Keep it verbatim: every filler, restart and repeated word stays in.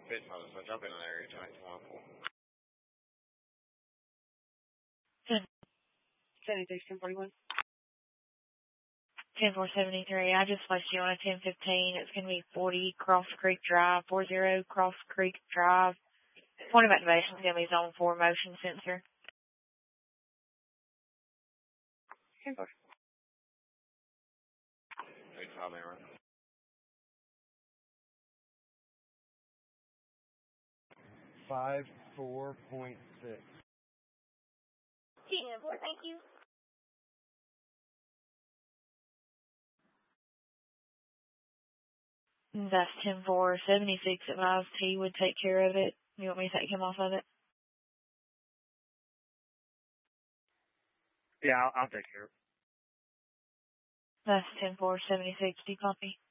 Bit mother, so jump in an area, giant one four. seventy-six, ten forty-one. ten four seventy-three. I just placed you on a ten fifteen. It's going to be forty Cross Creek Drive, forty Cross Creek Drive. Point of activation is going to be zone four motion sensor. ten four. Eight five there, right? Five four point six. ten four, thank you. That's ten four seventy-six. Advised he would take care of it. You want me to take him off of it? Yeah, I'll, I'll take care of it. That's ten four seventy-six. Do you copy?